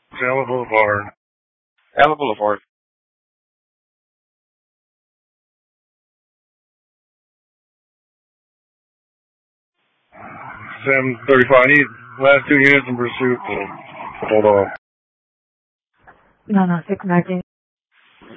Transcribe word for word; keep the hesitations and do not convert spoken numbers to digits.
Allen Boulevard. Allen Boulevard. seven thirty-five. I need last two units in pursuit to hold off. No, no, six nineteen.